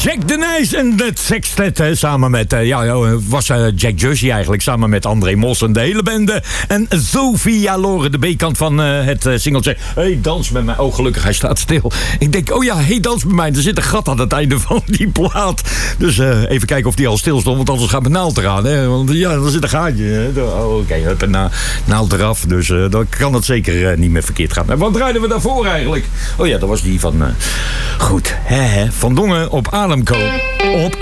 Jack de Nijs en het sextet samen met, Jack Jersey eigenlijk, samen met André Mos en de hele bende. En Sophia Loren, de B-kant van het singeltje. Hey, dans met mij. Oh, gelukkig, hij staat stil. Ik denk, hey, dans met mij. Er zit een gat aan het einde van die plaat. Dus even kijken of die al stil stond, want anders gaat mijn naald eraan. Hè? Want ja, er zit een gaatje. Hè? Oké, een naald eraf. Dus dan kan het zeker niet meer verkeerd gaan. En wat draaiden we daarvoor eigenlijk? Oh ja, dat was die van... Goed, Van Dongen op Ademkoop. Op